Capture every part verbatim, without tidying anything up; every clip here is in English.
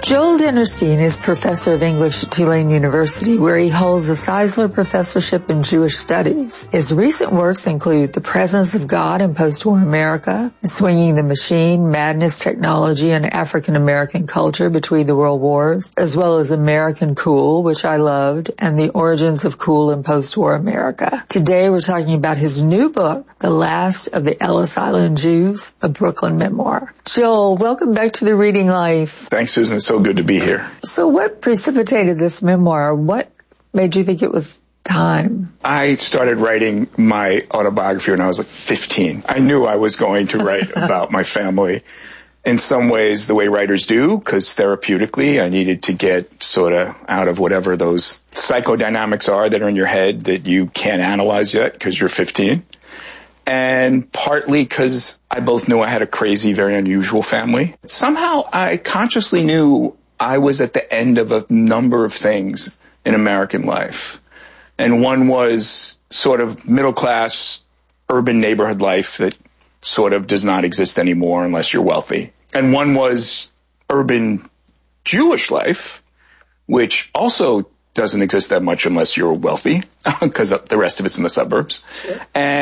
Joel Dinnerstein is professor of English at Tulane University, where he holds a Seisler Professorship in Jewish Studies. His recent works include The Presence of God in Post-War America, Swinging the Machine, Madness, Technology, and African American Culture Between the World Wars, as well as American Cool, which I loved, and The Origins of Cool in Post-War America. Today we're talking about his new book, The Last of the Ellis Island Jews, a Brooklyn Memoir. Joel, welcome back to The Reading Life. Thanks, Susan. It's so good to be here. So what precipitated this memoir? What made you think it was time? I started writing my autobiography when I was like fifteen. I knew I was going to write about my family in some ways the way writers do, because therapeutically I needed to get sort of out of whatever those psychodynamics are that are in your head that you can't analyze yet because you're fifteen. And partly because I both knew I had a crazy, very unusual family. Somehow I consciously knew I was at the end of a number of things in American life. And one was sort of middle-class urban neighborhood life that sort of does not exist anymore unless you're wealthy. And one was urban Jewish life, which also doesn't exist that much unless you're wealthy, because the rest of it's in the suburbs. Yeah.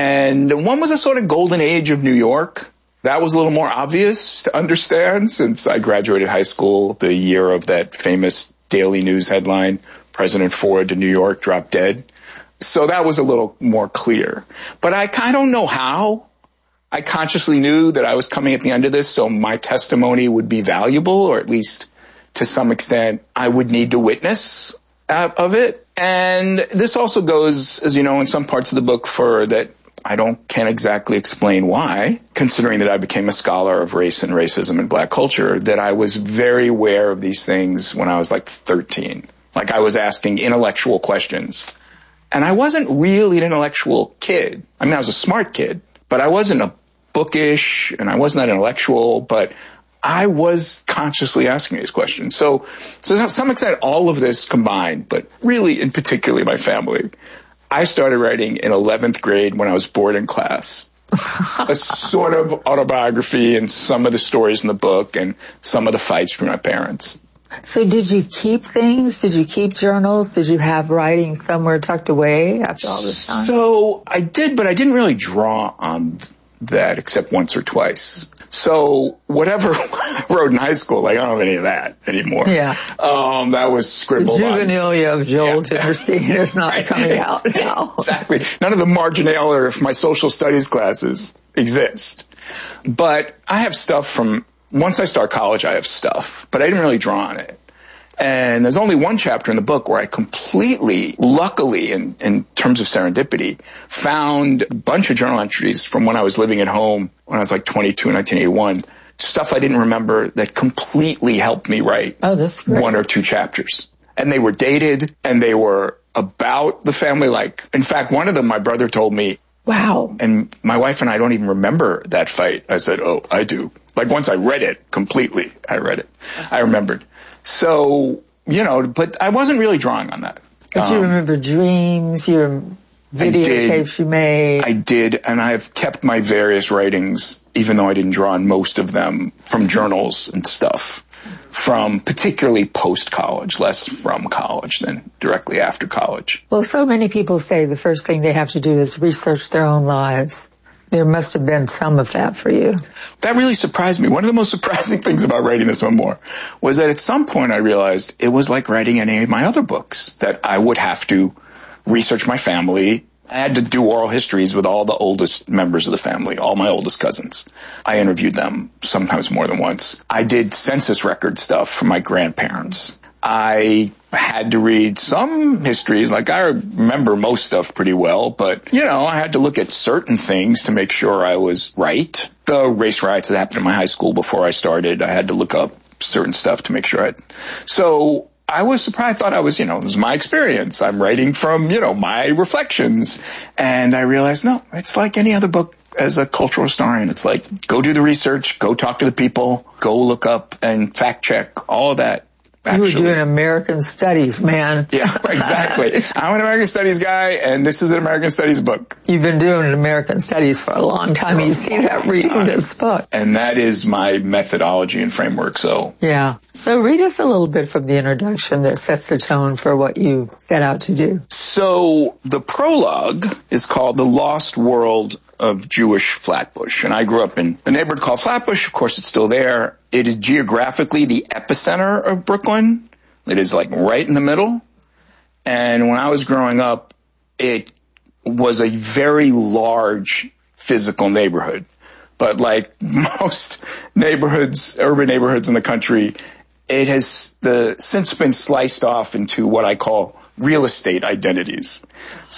And one was a sort of golden age of New York. That was a little more obvious to understand since I graduated high school the year of that famous Daily News headline, President Ford to New York, dropped dead. So that was a little more clear. But I kind of don't know how. I consciously knew that I was coming at the end of this, so my testimony would be valuable, or at least to some extent I would need to witness out of it. And this also goes, as you know, in some parts of the book for that I don't can't exactly explain why, considering that I became a scholar of race and racism and black culture, that I was very aware of these things when I was like thirteen. Like I was asking intellectual questions. And I wasn't really an intellectual kid. I mean, I was a smart kid, but I wasn't a bookish and I wasn't that intellectual, but I was consciously asking these questions. So, so to some extent, all of this combined, but really in particularly my family, I started writing in eleventh grade when I was bored in class. A sort of autobiography and some of the stories in the book and some of the fights from my parents. So did you keep things? Did you keep journals? Did you have writing somewhere tucked away after all this time? So I did, but I didn't really draw on that except once or twice. So whatever I wrote in high school, like I don't have any of that anymore. Yeah. Um, that was scribbled the on. The juvenilia of Joel yeah. Dinnerstein is not right. coming out now. Exactly. None of the marginalia of my social studies classes exist. But I have stuff from, once I start college, I have stuff, but I didn't really draw on it. And there's only one chapter in the book where I completely, luckily, in, in terms of serendipity, found a bunch of journal entries from when I was living at home when I was like twenty-two in nineteen eighty-one. Stuff I didn't remember that completely helped me write oh, that's great. one or two chapters. And they were dated and they were about the family. Like, in fact, one of them, my brother told me, wow. And my wife and I don't even remember that fight. I said, oh, I do. Like once I read it completely, I read it. I remembered. So, you know, but I wasn't really drawing on that. But you um, remember dreams, your videotapes you made. I did, and I've kept my various writings, even though I didn't draw on most of them, from journals and stuff, from particularly post-college, less from college than directly after college. Well, so many people say the first thing they have to do is research their own lives. There must have been some of that for you. That really surprised me. One of the most surprising things about writing this memoir was that at some point I realized it was like writing any of my other books, that I would have to research my family. I had to do oral histories with all the oldest members of the family, all my oldest cousins. I interviewed them sometimes more than once. I did census record stuff for my grandparents. I had to read some histories, like I remember most stuff pretty well, but, you know, I had to look at certain things to make sure I was right. The race riots that happened in my high school before I started, I had to look up certain stuff to make sure I... So I was surprised. I thought I was, you know, this is my experience. I'm writing from, you know, my reflections. And I realized, no, it's like any other book as a cultural historian. It's like, go do the research, go talk to the people, go look up and fact check, all of that. actually. You were doing American Studies, man. Yeah, exactly. I'm an American Studies guy, and this is an American Studies book. You've been doing American Studies for a long time. You see that reading this book. And that is my methodology and framework, so. Yeah. So read us a little bit from the introduction that sets the tone for what you set out to do. So the prologue is called The Lost World of Jewish Flatbush. And I grew up in a neighborhood called Flatbush. Of course, it's still there. It is geographically the epicenter of Brooklyn. It is like right in the middle. And when I was growing up, it was a very large physical neighborhood. But like most neighborhoods, urban neighborhoods in the country, it has the, since been sliced off into what I call real estate identities.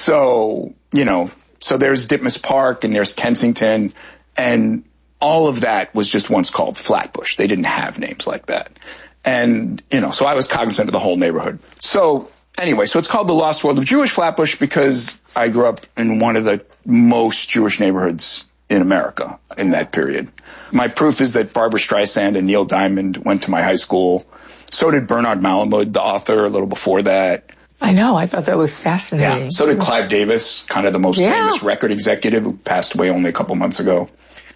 So, you know, so there's Ditmas Park and there's Kensington, and all of that was just once called Flatbush. They didn't have names like that. And, you know, so I was cognizant of the whole neighborhood. So anyway, so it's called The Lost World of Jewish Flatbush because I grew up in one of the most Jewish neighborhoods in America in that period. My proof is that Barbra Streisand and Neil Diamond went to my high school. So did Bernard Malamud, the author, a little before that. I know. I thought that was fascinating. Yeah. So did Clive Davis, kind of the most yeah. famous record executive who passed away only a couple months ago.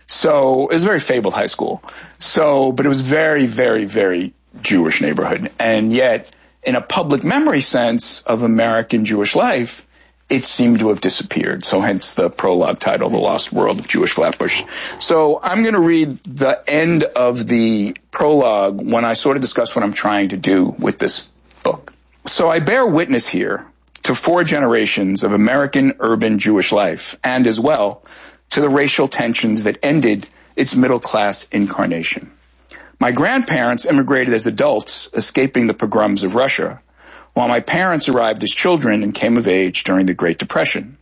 So it was a very fabled high school. So, but it was very, very, very Jewish neighborhood. And yet, in a public memory sense of American Jewish life, it seemed to have disappeared. So hence the prologue title, The Lost World of Jewish Flatbush. So I'm going to read the end of the prologue when I sort of discuss what I'm trying to do with this book. So I bear witness here to four generations of American urban Jewish life, and as well to the racial tensions that ended its middle-class incarnation. My grandparents immigrated as adults, escaping the pogroms of Russia, while my parents arrived as children and came of age during the Great Depression.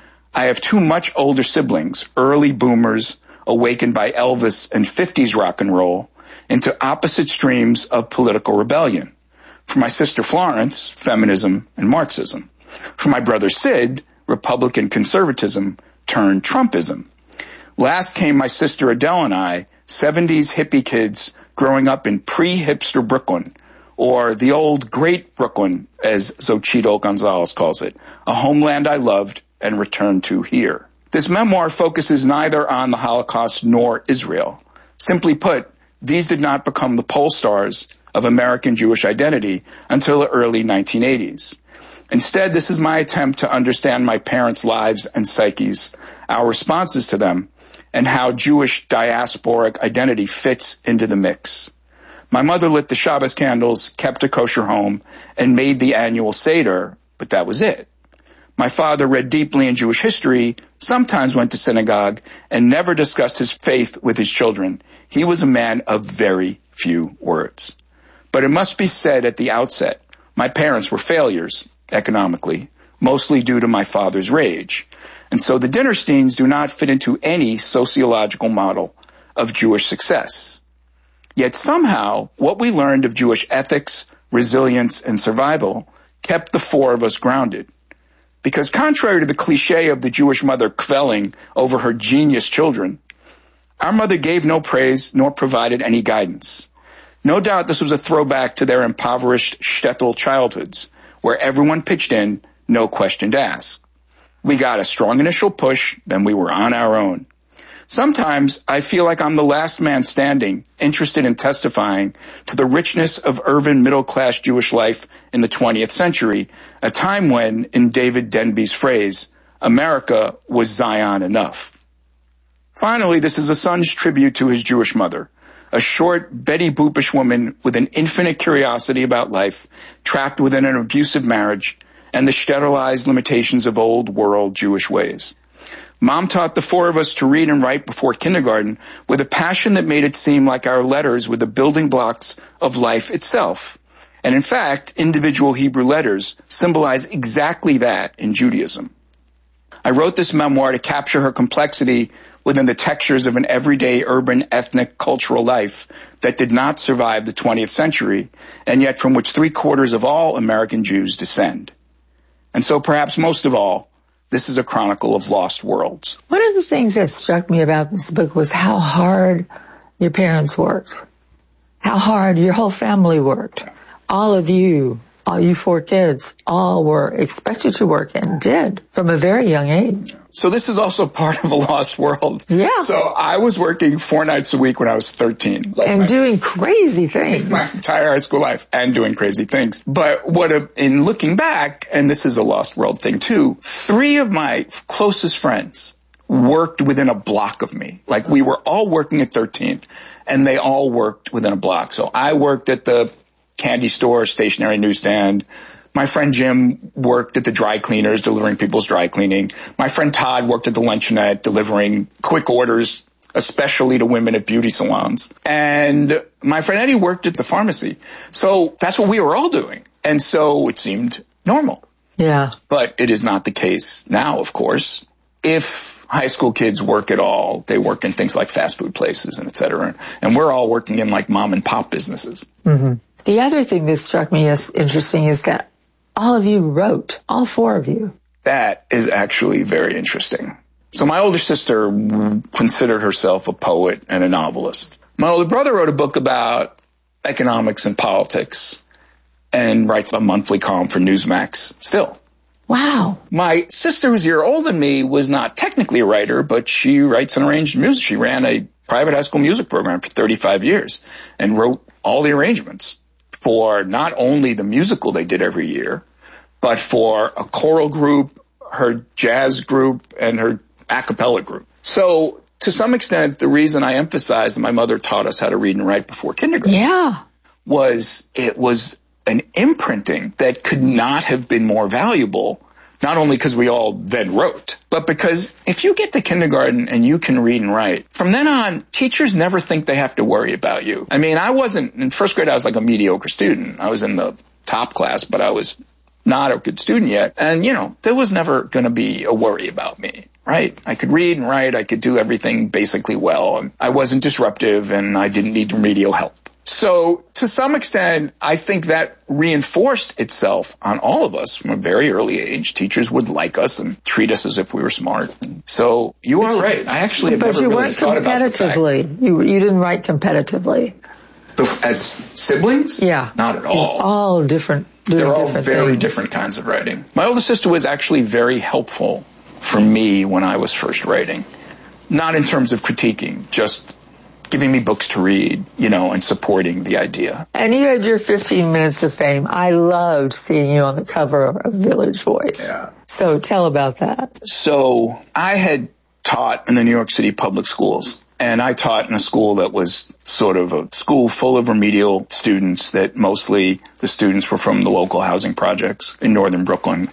I have two much older siblings, early boomers, awakened by Elvis and fifties rock and roll, into opposite streams of political rebellion. For my sister Florence, feminism and Marxism. For my brother Sid, Republican conservatism turned Trumpism. Last came my sister Adele and I, seventies hippie kids growing up in pre-hipster Brooklyn, or the old great Brooklyn, as Xochitl Gonzalez calls it, a homeland I loved and returned to here. This memoir focuses neither on the Holocaust nor Israel. Simply put, these did not become the pole stars of American Jewish identity until the early nineteen eighties. Instead, this is my attempt to understand my parents' lives and psyches, our responses to them, and how Jewish diasporic identity fits into the mix. My mother lit the Shabbos candles, kept a kosher home, and made the annual Seder, but that was it. My father read deeply in Jewish history, sometimes went to synagogue, and never discussed his faith with his children. He was a man of very few words. But it must be said at the outset, my parents were failures, economically, mostly due to my father's rage. And so the Dinnersteins do not fit into any sociological model of Jewish success. Yet somehow, what we learned of Jewish ethics, resilience, and survival kept the four of us grounded. Because contrary to the cliche of the Jewish mother quelling over her genius children, our mother gave no praise nor provided any guidance. No doubt this was a throwback to their impoverished shtetl childhoods, where everyone pitched in, no questions asked. We got a strong initial push, then we were on our own. Sometimes I feel like I'm the last man standing, interested in testifying to the richness of urban middle-class Jewish life in the twentieth century, a time when, in David Denby's phrase, America was Zion enough. Finally, this is a son's tribute to his Jewish mother, a short, Betty Boopish woman with an infinite curiosity about life, trapped within an abusive marriage, and the sterilized limitations of old world Jewish ways. Mom taught the four of us to read and write before kindergarten with a passion that made it seem like our letters were the building blocks of life itself. And in fact, individual Hebrew letters symbolize exactly that in Judaism. I wrote this memoir to capture her complexity within the textures of an everyday urban ethnic cultural life that did not survive the twentieth century, and yet from which three quarters of all American Jews descend. And so perhaps most of all, this is a chronicle of lost worlds. One of the things that struck me about this book was how hard your parents worked, how hard your whole family worked. all of you, all you four kids, all were expected to work and did from a very young age. So this is also part of a lost world. Yeah. So I was working four nights a week when I was thirteen. Like and my, doing crazy things. My entire high school life and doing crazy things. But what, a, in looking back, and this is a lost world thing too, three of my closest friends worked within a block of me. Like we were all working at thirteen and they all worked within a block. So I worked at the candy store, stationary newsstand. My friend Jim worked at the dry cleaners, delivering people's dry cleaning. My friend Todd worked at the luncheonette, delivering quick orders, especially to women at beauty salons. And my friend Eddie worked at the pharmacy. So that's what we were all doing. And so it seemed normal. Yeah. But it is not the case now, of course. If high school kids work at all, they work in things like fast food places and et cetera. And we're all working in like mom and pop businesses. Mm-hmm. The other thing that struck me as interesting is that all of you wrote, all four of you. That is actually very interesting. So my older sister considered herself a poet and a novelist. My older brother wrote a book about economics and politics and writes a monthly column for Newsmax still. Wow. My sister, who's a year older than me, was not technically a writer, but she writes and arranges music. She ran a private high school music program for thirty-five years and wrote all the arrangements for not only the musical they did every year, but for a choral group, her jazz group, and her a cappella group. So to some extent, the reason I emphasize that my mother taught us how to read and write before kindergarten yeah. was it was an imprinting that could not have been more valuable, not only because we all then wrote, but because if you get to kindergarten and you can read and write, from then on, teachers never think they have to worry about you. I mean, I wasn't, in first grade, I was like a mediocre student. I was in the top class, but I was not a good student yet. And, you know, there was never going to be a worry about me, right? I could read and write. I could do everything basically well. And I wasn't disruptive and I didn't need remedial help. So to some extent, I think that reinforced itself on all of us from a very early age. Teachers would like us and treat us as if we were smart. So you are right. I actually have never really thought about the fact. But you weren't competitively. You, you didn't write competitively. As siblings? Yeah. Not at all. All different. They're all different very things. different kinds of writing. My older sister was actually very helpful for me when I was first writing. Not in terms of critiquing, just giving me books to read, you know, and supporting the idea. And you had your fifteen minutes of fame. I loved seeing you on the cover of Village Voice. Yeah. So tell about that. So I had taught in the New York City public schools. And I taught in a school that was sort of a school full of remedial students that mostly the students were from the local housing projects in northern Brooklyn.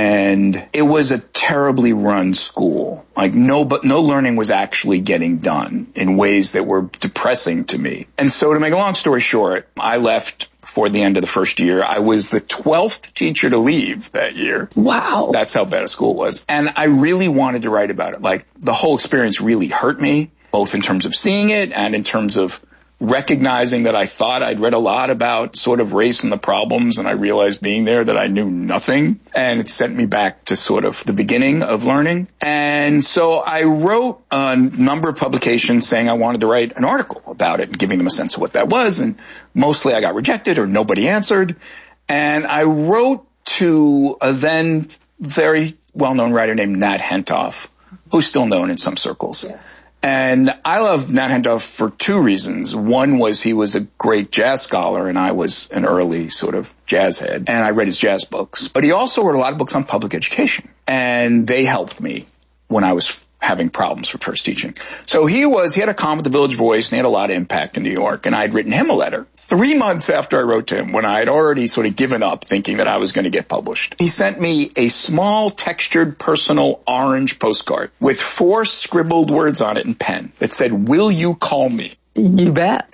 And it was a terribly run school. Like no, but no learning was actually getting done in ways that were depressing to me. And so to make a long story short, I left before the end of the first year. I was the twelfth teacher to leave that year. Wow. That's how bad a school was. And I really wanted to write about it. Like the whole experience really hurt me, both in terms of seeing it and in terms of recognizing that I thought I'd read a lot about sort of race and the problems, and I realized being there that I knew nothing, and it sent me back to sort of the beginning of learning. And so I wrote a number of publications saying I wanted to write an article about it and giving them a sense of what that was, and mostly I got rejected or nobody answered. And I wrote to a then very well-known writer named Nat Hentoff, who's still known in some circles. Yeah. And I love Nat Hentoff for two reasons. One was he was a great jazz scholar, and I was an early sort of jazz head, and I read his jazz books. But he also wrote a lot of books on public education, and they helped me when I was having problems with first teaching. So he was, he had a column with the Village Voice, and he had a lot of impact in New York, and I'd written him a letter. Three months after I wrote to him, when I had already sort of given up thinking that I was going to get published, he sent me a small textured personal orange postcard with four scribbled words on it in pen that said, "Will you call me?" You bet.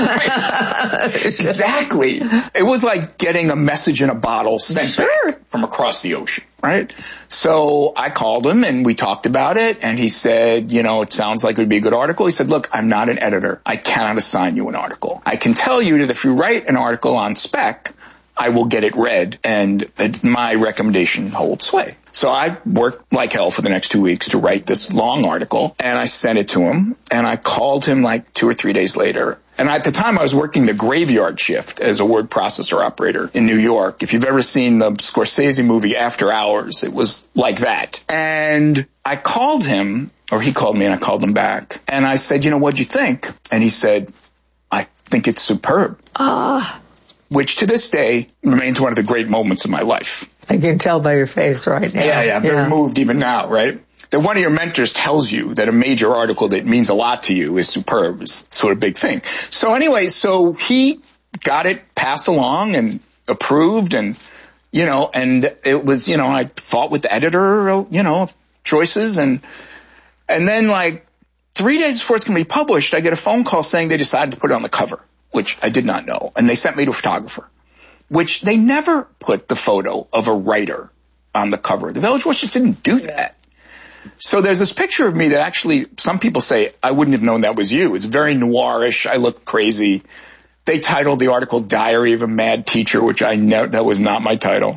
Exactly. It was like getting a message in a bottle sent sure. back from across the ocean, right? So I called him and we talked about it, and he said, you know, it sounds like it would be a good article. He said, look, I'm not an editor. I cannot assign you an article. I can tell you that if you write an article on spec, I will get it read, and my recommendation holds sway. So I worked like hell for the next two weeks to write this long article, and I sent it to him, and I called him like two or three days later. And at the time, I was working the graveyard shift as a word processor operator in New York. If you've ever seen the Scorsese movie After Hours, it was like that. And I called him, or he called me, and I called him back. And I said, you know, what'd you think? And he said, I think it's superb. Ah. Which to this day remains one of the great moments of my life. I can tell by your face right now. Yeah, yeah, I'm very yeah. moved even now, right? That one of your mentors tells you that a major article that means a lot to you is superb is sort of big thing. So anyway, so he got it passed along and approved, and, you know, and it was, you know, I fought with the editor, you know, choices, and, and then like three days before it's going to be published, I get a phone call saying they decided to put it on the cover, which I did not know. And they sent me to a photographer, which they never put the photo of a writer on the cover. The Village Voice just didn't do that. So there's this picture of me that actually some people say I wouldn't have known that was you. It's very noirish. I look crazy. They titled the article Diary of a Mad Teacher, which I know that was not my title.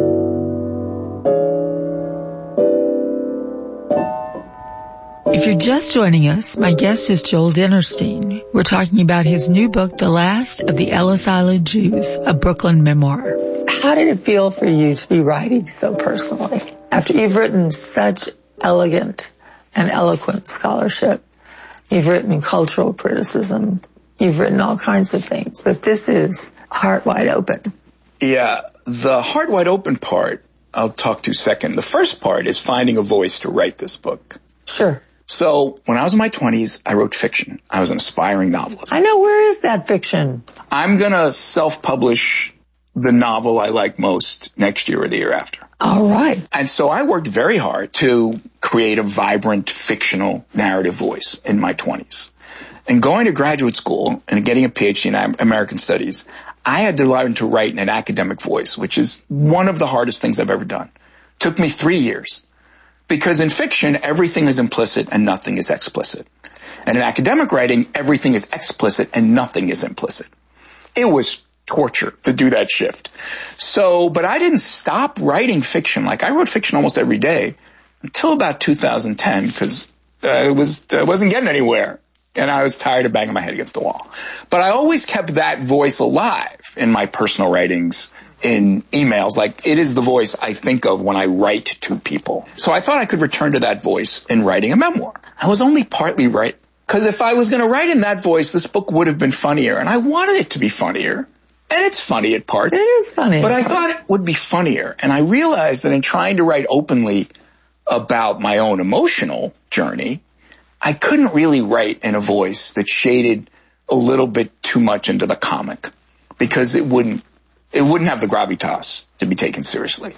If you're just joining us, my guest is Joel Dinerstein. We're talking about his new book, The Last of the Ellis Island Jews, a Brooklyn memoir. How did it feel for you to be writing so personally? After you've written such elegant and eloquent scholarship, you've written cultural criticism, you've written all kinds of things, but this is heart wide open. Yeah, the heart wide open part, I'll talk to second. The first part is finding a voice to write this book. Sure. So when I was in my twenties, I wrote fiction. I was an aspiring novelist. I know. Where is that fiction? I'm going to self-publish the novel I like most next year or the year after. All right. And so I worked very hard to create a vibrant fictional narrative voice in my twenties. And going to graduate school and getting a P H D in American Studies, I had to learn to write in an academic voice, which is one of the hardest things I've ever done. It took me three years. Because in fiction, everything is implicit and nothing is explicit. And in academic writing, everything is explicit and nothing is implicit. It was torture to do that shift. So, but I didn't stop writing fiction. Like I wrote fiction almost every day until about two thousand ten because uh, it was, I wasn't getting anywhere. And I was tired of banging my head against the wall. But I always kept that voice alive in my personal writings, in emails. Like it is the voice I think of when I write to people. So I thought I could return to that voice in writing a memoir. I was only partly right. Because if I was going to write in that voice, this book would have been funnier. And I wanted it to be funnier. And it's funny at parts. It is funny. But I thought it would be funnier. And I realized that in trying to write openly about my own emotional journey, I couldn't really write in a voice that shaded a little bit too much into the comic. Because it wouldn't, it wouldn't have the gravitas to be taken seriously.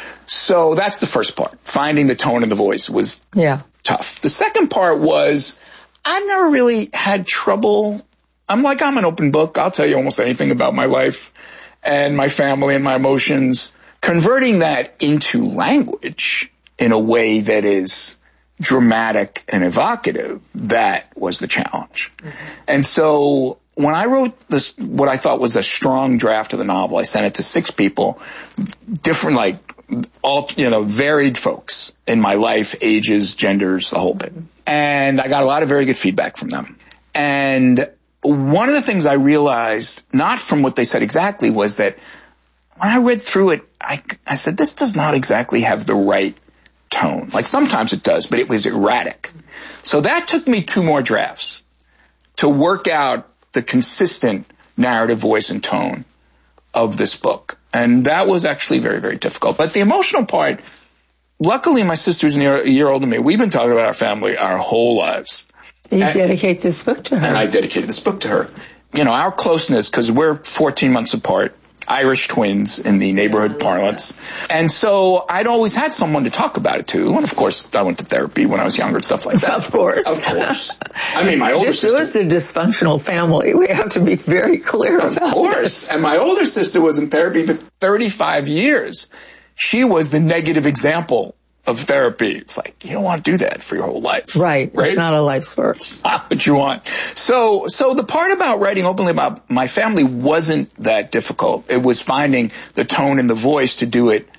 So that's the first part. Finding the tone in the voice was yeah. tough. The second part was I've never really had trouble. I'm like, I'm an open book. I'll tell you almost anything about my life and my family and my emotions. Converting that into language in a way that is dramatic and evocative, that was the challenge. Mm-hmm. And so when I wrote this, what I thought was a strong draft of the novel, I sent it to six people, different, like, all, you know, varied folks in my life, ages, genders, the whole bit. And I got a lot of very good feedback from them. And one of the things I realized, not from what they said exactly, was that when I read through it, I, I said, this does not exactly have the right tone. Like sometimes it does, but it was erratic. So that took me two more drafts to work out the consistent narrative voice and tone of this book. And that was actually very, very difficult. But the emotional part, luckily my sister's a year, a year older than me. We've been talking about our family our whole lives. You and, dedicate this book to her. And I dedicated this book to her. You know, our closeness, because we're fourteen months apart, Irish twins in the neighborhood parlance. And so I'd always had someone to talk about it to. And of course, I went to therapy when I was younger and stuff like that. Of course. Of course. I mean, my older this sister. This was a dysfunctional family. We have to be very clear about Of course. This. And my older sister was in therapy for thirty-five years. She was the negative example of therapy. It's like, you don't want to do that for your whole life. Right. Right? It's not a life's work. It's not what you want. So, so the part about writing openly about my family wasn't that difficult. It was finding the tone and the voice to do it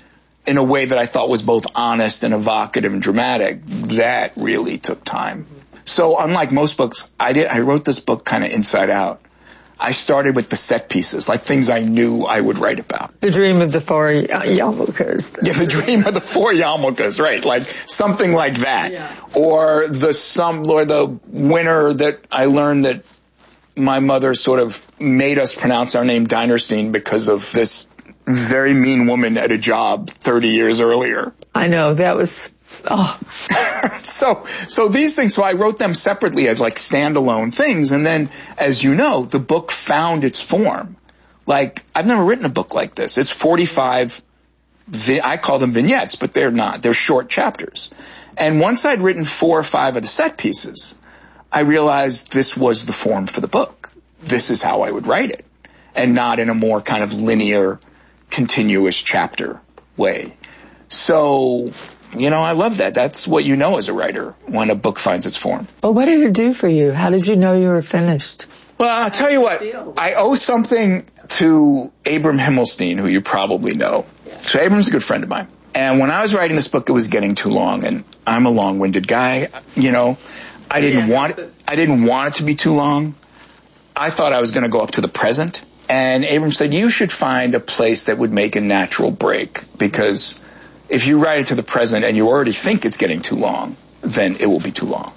in a way that I thought was both honest and evocative and dramatic, that really took time. So unlike most books, I did, I wrote this book kind of inside out. I started with the set pieces, like things I knew I would write about. The dream of the four yarmulkes. Yeah, the dream of the four yarmulkes, right? Like something like that. Yeah. Or the some, or the winter that I learned that my mother sort of made us pronounce our name Dinerstein because of this very mean woman at a job thirty years earlier. I know, that was... Oh. so, so these things, so I wrote them separately as like standalone things. And then, as you know, the book found its form. Like, I've never written a book like this. It's forty-five, vi- I call them vignettes, but they're not. They're short chapters. And once I'd written four or five of the set pieces, I realized this was the form for the book. This is how I would write it. And not in a more kind of linear, continuous chapter way. So... You know, I love that. That's what you know as a writer when a book finds its form. Well, what did it do for you? How did you know you were finished? Well, I'll tell you what. I owe something to Abram Himmelstein, who you probably know. So Abram's a good friend of mine. And when I was writing this book, it was getting too long. And I'm a long-winded guy. You know, I didn't want it, I didn't want it to be too long. I thought I was going to go up to the present. And Abram said, you should find a place that would make a natural break, because... if you write it to the present and you already think it's getting too long, then it will be too long.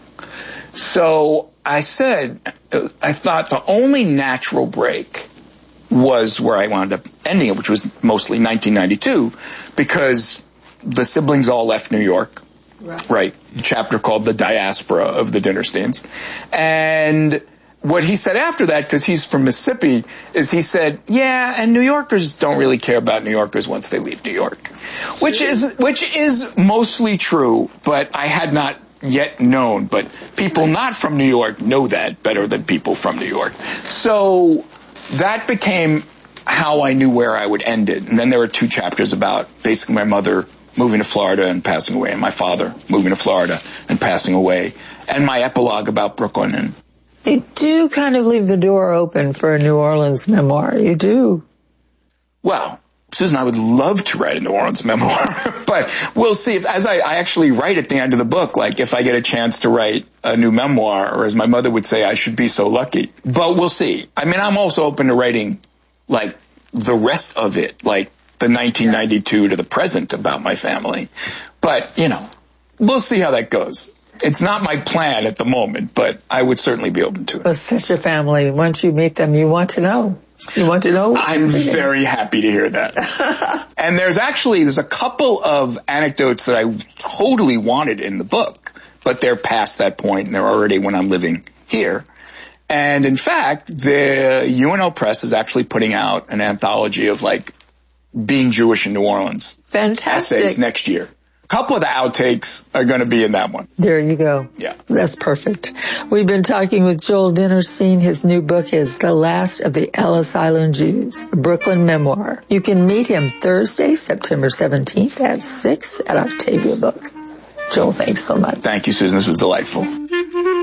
So I said, I thought the only natural break was where I wound up ending it, which was mostly nineteen ninety-two, because the siblings all left New York. Right. Right. A chapter called The Diaspora of the Dinersteins. And... what he said after that, because he's from Mississippi, is he said, yeah, and New Yorkers don't really care about New Yorkers once they leave New York. Which is, which is mostly true, but I had not yet known. But people not from New York know that better than people from New York. So that became how I knew where I would end it. And then there were two chapters about basically my mother moving to Florida and passing away, and my father moving to Florida and passing away, and my epilogue about Brooklyn. And you do kind of leave the door open for a New Orleans memoir. You do. Well, Susan, I would love to write a New Orleans memoir, but we'll see. If, as I, I actually write at the end of the book, like if I get a chance to write a new memoir, or as my mother would say, I should be so lucky. But we'll see. I mean, I'm also open to writing, like, the rest of it, like the nineteen ninety-two to the present about my family. But, you know, we'll see how that goes. It's not my plan at the moment, but I would certainly be open to it. Well, such a family. Once you meet them, you want to know. You want to know? I'm very happy to hear that. And there's actually, there's a couple of anecdotes that I totally wanted in the book, but they're past that point, and they're already when I'm living here. And in fact, the U N L Press is actually putting out an anthology of, like, being Jewish in New Orleans. Fantastic. Essays next year. Couple of the outtakes are going to be in that one. There you go. Yeah. That's perfect. We've been talking with Joel Dinerstein. His new book is The Last of the Ellis Island Jews, a Brooklyn memoir. You can meet him Thursday, September seventeenth at six at Octavia Books. Joel, thanks so much. Thank you, Susan. This was delightful.